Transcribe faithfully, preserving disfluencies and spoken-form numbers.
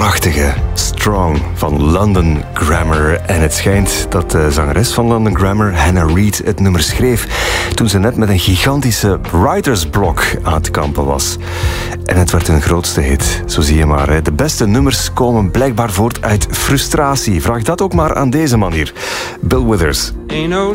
prachtige Strong van London Grammar. En het schijnt dat de zangeres van London Grammar, Hannah Reid, het nummer schreef toen ze net met een gigantische writersblok aan het kampen was. En het werd hun grootste hit. Zo zie je maar. Hè. De beste nummers komen blijkbaar voort uit frustratie. Vraag dat ook maar aan deze man hier, Bill Withers.